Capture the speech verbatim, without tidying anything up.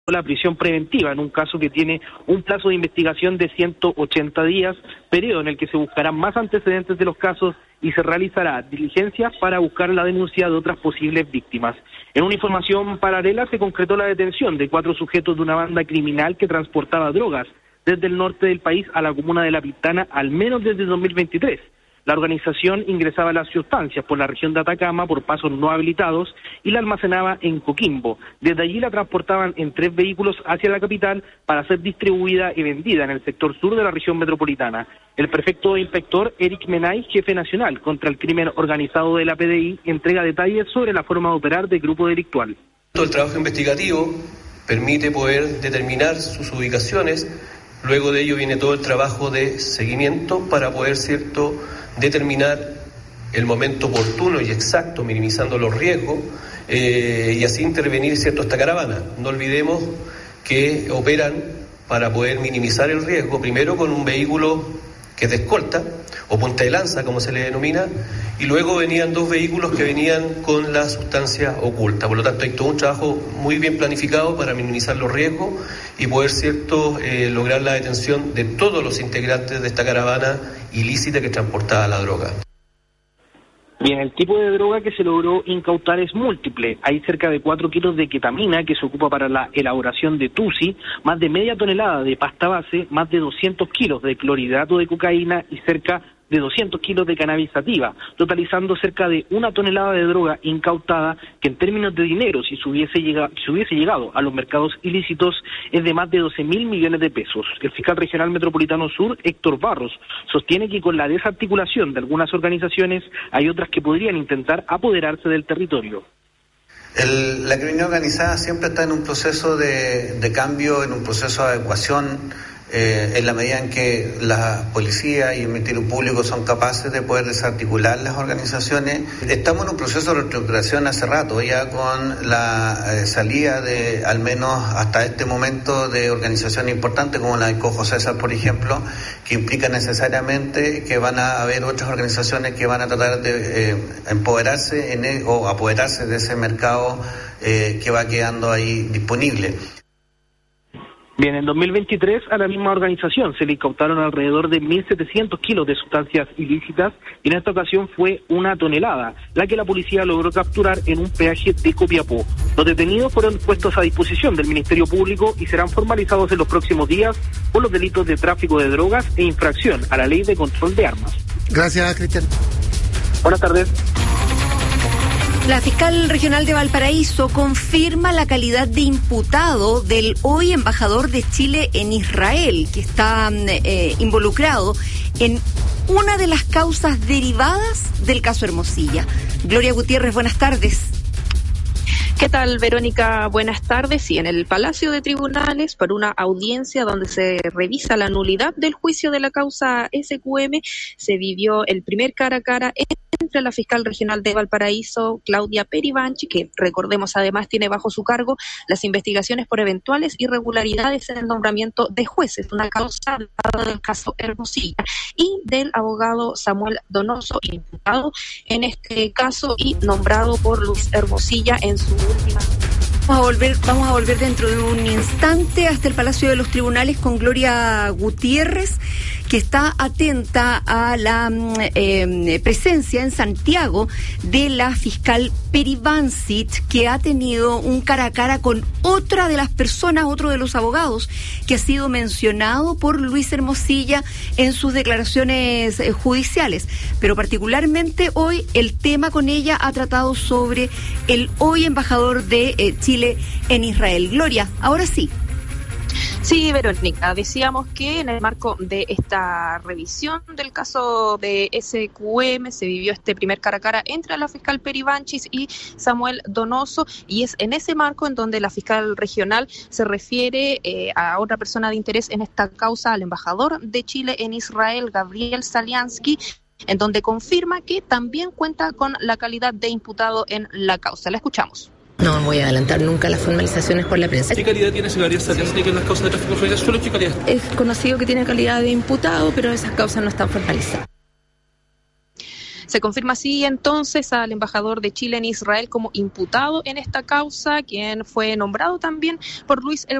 la prisión preventiva en un caso que tiene un plazo de investigación de ciento ochenta días, periodo en el que se buscarán más antecedentes de los casos y se realizará diligencias para buscar la denuncia de otras posibles víctimas. En una información paralela se concretó la detención de cuatro sujetos de una banda criminal que transportaba drogas desde el norte del país a la comuna de La Pintana al menos desde dos mil veintitrés. La organización ingresaba las sustancias por la región de Atacama por pasos no habilitados y la almacenaba en Coquimbo. Desde allí la transportaban en tres vehículos hacia la capital para ser distribuida y vendida en el sector sur de la región metropolitana. El prefecto inspector Eric Menay, jefe nacional contra el crimen organizado de la P D I, entrega detalles sobre la forma de operar del grupo delictual. Todo el trabajo investigativo permite poder determinar sus ubicaciones. Luego de ello viene todo el trabajo de seguimiento para poder, cierto, determinar el momento oportuno y exacto, minimizando los riesgos, eh, y así intervenir, cierto, esta caravana. No olvidemos que operan para poder minimizar el riesgo, primero con un vehículo que es de escolta, o punta de lanza, como se le denomina, y luego venían dos vehículos que venían con la sustancia oculta. Por lo tanto, hay todo un trabajo muy bien planificado para minimizar los riesgos y poder, cierto, eh, lograr la detención de todos los integrantes de esta caravana ilícita que transportaba la droga. Bien, el tipo de droga que se logró incautar es múltiple. Hay cerca de cuatro kilos de ketamina que se ocupa para la elaboración de tusi, más de media tonelada de pasta base, más de doscientos kilos de clorhidrato de cocaína y cerca de doscientos kilos de cannabis sativa, totalizando cerca de una tonelada de droga incautada que en términos de dinero, si se hubiese llegado, si hubiese llegado a los mercados ilícitos, es de más de doce mil millones de pesos. El fiscal regional metropolitano sur, Héctor Barros, sostiene que con la desarticulación de algunas organizaciones hay otras que podrían intentar apoderarse del territorio. El, la criminalidad organizada siempre está en un proceso de, de cambio, en un proceso de adecuación. Eh, en la medida en que la policía y el Ministerio Público son capaces de poder desarticular las organizaciones. Estamos en un proceso de reestructuración hace rato, ya con la eh, salida de, al menos hasta este momento, de organizaciones importantes como la de Cojo César, por ejemplo, que implica necesariamente que van a haber otras organizaciones que van a tratar de eh, empoderarse en el, o apoderarse de ese mercado eh, que va quedando ahí disponible. Bien, en dos mil veintitrés a la misma organización se le incautaron alrededor de mil setecientos kilos de sustancias ilícitas y en esta ocasión fue una tonelada, la que la policía logró capturar en un peaje de Copiapó. Los detenidos fueron puestos a disposición del Ministerio Público y serán formalizados en los próximos días por los delitos de tráfico de drogas e infracción a la Ley de Control de Armas. Gracias, Cristian. Buenas tardes. La fiscal regional de Valparaíso confirma la calidad de imputado del hoy embajador de Chile en Israel, que está eh, involucrado en una de las causas derivadas del caso Hermosilla. Gloria Gutiérrez, buenas tardes. ¿Qué tal, Verónica? Buenas tardes. Sí, en el Palacio de Tribunales, por una audiencia donde se revisa la nulidad del juicio de la causa S Q M, se vivió el primer cara a cara entre la fiscal regional de Valparaíso, Claudia Peribanchi, que recordemos además tiene bajo su cargo las investigaciones por eventuales irregularidades en el nombramiento de jueces, una causa del caso Hermosilla, y del abogado Samuel Donoso, imputado en este caso y nombrado por Luis Hermosilla en su última. Vamos a volver, vamos a volver dentro de un instante hasta el Palacio de los Tribunales con Gloria Gutiérrez, que está atenta a la eh, presencia en Santiago de la fiscal Peribancic, que ha tenido un cara a cara con otra de las personas, otro de los abogados, que ha sido mencionado por Luis Hermosilla en sus declaraciones eh, judiciales. Pero particularmente hoy el tema con ella ha tratado sobre el hoy embajador de eh, Chile en Israel. Gloria, ahora sí. Sí, Verónica, decíamos que en el marco de esta revisión del caso de S Q M se vivió este primer cara a cara entre la fiscal Peribanchis y Samuel Donoso, y es en ese marco en donde la fiscal regional se refiere eh, a otra persona de interés en esta causa, al embajador de Chile en Israel, Gabriel Saliansky, en donde confirma que también cuenta con la calidad de imputado en la causa. La escuchamos. No voy a adelantar nunca las formalizaciones por la prensa. ¿Qué calidad tiene ese Gabriel Saliansky en las causas de tráfico fronterizo? ¿Solo qué calidad? Es conocido que tiene calidad de imputado, pero esas causas no están formalizadas. Se confirma así entonces al embajador de Chile en Israel como imputado en esta causa, quien fue nombrado también por Luis